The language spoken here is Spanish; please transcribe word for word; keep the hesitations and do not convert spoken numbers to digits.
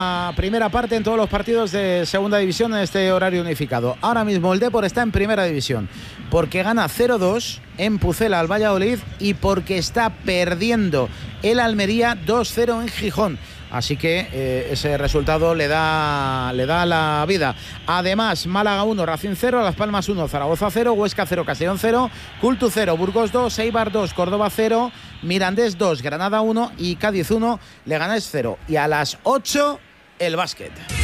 primera parte en todos los partidos de segunda división en este horario unificado. Ahora mismo el Depor está en primera división porque gana cero dos en Pucela al Valladolid y porque está perdiendo el Almería dos cero en Gijón. Así que eh, ese resultado le da, le da la vida. Además, Málaga uno, Racing cero, Las Palmas uno, Zaragoza cero, Huesca cero, Castellón cero, Cultu cero, Burgos dos, Eibar dos, Córdoba cero, Mirandés dos, Granada uno y Cádiz uno, Leganés cero. Y a las ocho, el básquet.